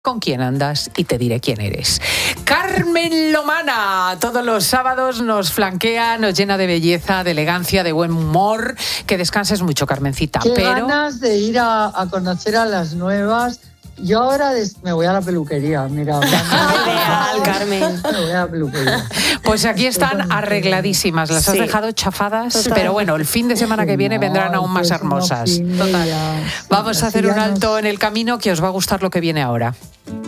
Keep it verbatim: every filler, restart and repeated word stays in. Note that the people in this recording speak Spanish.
con quién andas y te diré quién eres. Carmen Lomana, todos los sábados nos flanquea, nos llena de belleza, de elegancia, de buen humor. Que descanses mucho, Carmencita. Qué pero... ganas de ir a, a conocer a las nuevas. Yo ahora des- me voy a la peluquería, mira. Ideal, Carmen. Me voy a la peluquería. Pues aquí están arregladísimas, las has Sí. dejado chafadas, Total. pero bueno, el fin de semana que viene vendrán aún más hermosas. Total. Vamos a hacer un alto en el camino, que os va a gustar lo que viene ahora.